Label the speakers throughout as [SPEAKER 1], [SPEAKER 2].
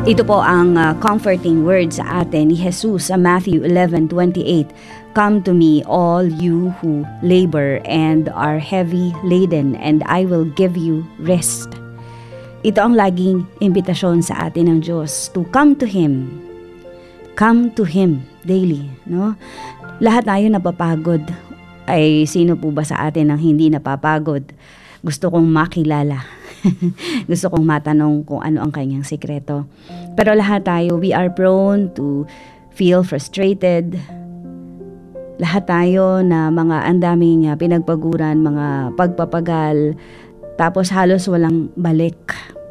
[SPEAKER 1] Ito po ang comforting words sa atin ni Jesus sa Matthew 11:28. Come to me, all you who labor and are heavy laden, and I will give you rest. Ito ang laging imbitasyon sa atin ng Diyos, to come to Him. Come to Him daily, no? Lahat tayo napapagod. Ay, sino po ba sa atin ang hindi napapagod? Gusto kong makilala. Gusto kong matanong kung ano ang kanyang sikreto. Pero lahat tayo, we are prone to feel frustrated. Lahat tayo na mga andaming pinagpaguran, mga pagpapagal, tapos halos walang balik.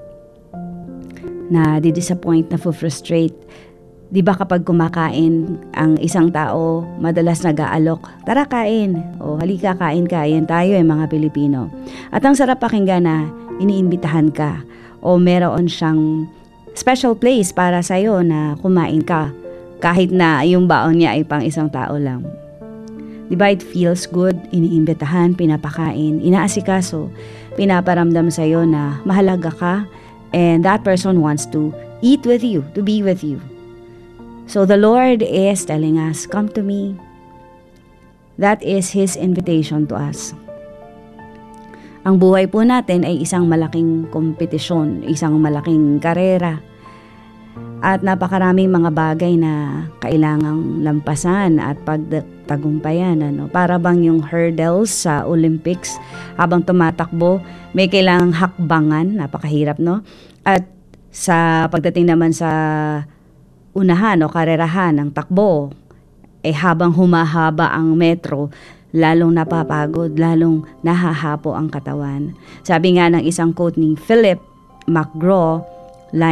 [SPEAKER 1] Na di-disappoint, na frustrate. Di ba kapag kumakain ang isang tao, madalas nag-aalok, tara kain, o halika kain, tayo mga Pilipino. At ang sarap pakinggan na iniimbitahan ka, o meron siyang special place para sa'yo na kumain ka, kahit na yung baon niya ay pang isang tao lang. Di ba it feels good, iniimbitahan, pinapakain, inaasikaso, pinaparamdam sa'yo na mahalaga ka, and that person wants to eat with you, to be with you. So the Lord is telling us, come to me. That is His invitation to us. Ang buhay po natin ay isang malaking kompetisyon, isang malaking karera. At napakaraming mga bagay na kailangang lampasan at pagtagumpayan. Para bang yung hurdles sa Olympics, habang tumatakbo, may kailangang hakbangan, napakahirap, no? At sa pagdating naman sa unahan o karerahan ng takbo, habang humahaba ang metro, lalong napapagod, lalong nahahapo ang katawan. Sabi nga ng isang quote ni Philip McGraw,